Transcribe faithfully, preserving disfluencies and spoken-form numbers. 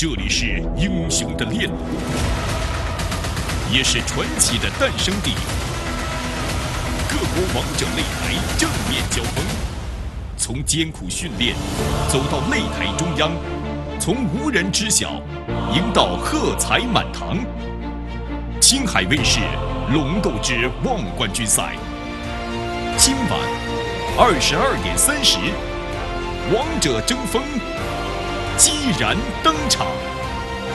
这里是英雄的炼炉，也是传奇的诞生地。各国王者擂台正面交锋，从艰苦训练走到擂台中央，从无人知晓赢到喝彩满堂。青海卫视《龙斗之望冠军赛》，今晚二十二点三十，王者争锋激然登场。